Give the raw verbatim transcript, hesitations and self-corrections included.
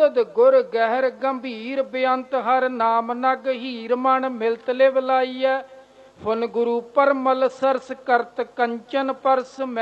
ਤੁਧ ਗੁਰ ਗਹਿਰ ਗੰਭੀਰ ਬੇਅੰਤ ਹਰ ਨਾਮ ਨਗ ਹੀਰ ਮਨ ਮਿਲਤ ਲਿਵ ਲਾਈਐ ਫੁਨ ਗੁਰੂ ਪਰਮਲ ਸਰਸ ਕਰਤ ਕੰਚਨ ਪਰਸ